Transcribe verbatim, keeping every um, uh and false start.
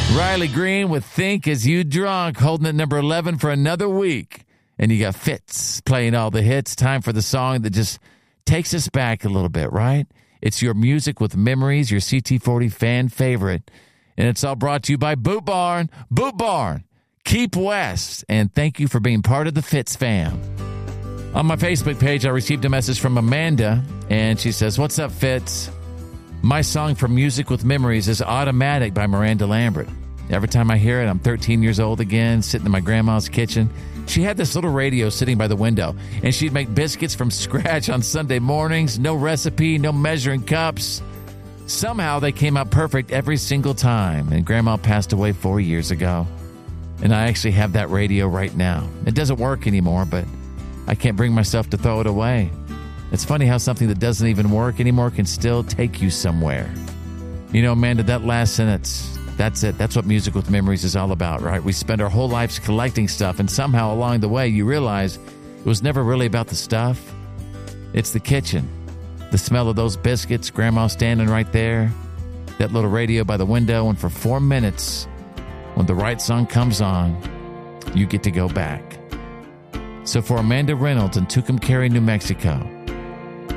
Riley Green with Think As You Drunk, holding at number eleven for another week. And you got Fitz playing all the hits. Time for the song that just takes us back a little bit, right? It's your music with memories, your C T forty fan favorite. And it's all brought to you by Boot Barn. Boot Barn, keep west. And thank you for being part of the Fitz fam. On my Facebook page, I received a message from Amanda, and she says, "What's up, Fitz? My song for Music with Memories is Automatic by Miranda Lambert. Every time I hear it, I'm thirteen years old again, sitting in my grandma's kitchen. She had this little radio sitting by the window, and she'd make biscuits from scratch on Sunday mornings. No recipe, no measuring cups. Somehow they came out perfect every single time, and Grandma passed away four years ago. And I actually have that radio right now. It doesn't work anymore, but I can't bring myself to throw it away. It's funny how something that doesn't even work anymore can still take you somewhere." You know, Amanda, that last sentence, that's it. That's what Music with Memories is all about, right? We spend our whole lives collecting stuff, and somehow along the way you realize it was never really about the stuff. It's the kitchen, the smell of those biscuits, Grandma standing right there, that little radio by the window, and for four minutes, when the right song comes on, you get to go back. So for Amanda Reynolds in Tucumcari, New Mexico,